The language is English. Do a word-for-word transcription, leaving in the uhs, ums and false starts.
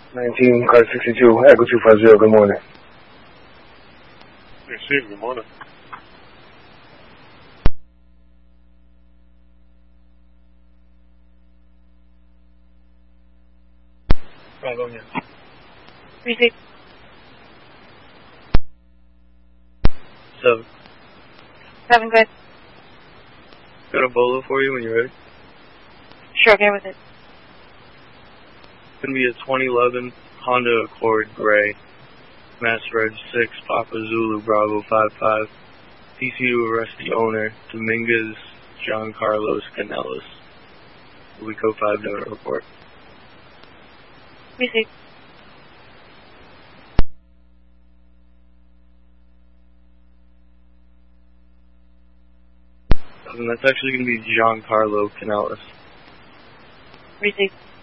nineteen, car sixty-two, Echo two five zero, good morning. Receive, good morning. Bravo, yes. Receive. Seven. Seven, good. Got a bolo for you when you're ready. Sure, get with it. It's going to be a twenty eleven Honda Accord Gray. Mass Reg six, Papa Zulu Bravo five five. P C to arrest the owner, Dominguez John Carlos Canellis. We code five donor report. Receive. And that's actually going to be Giancarlo Canellis. Receive.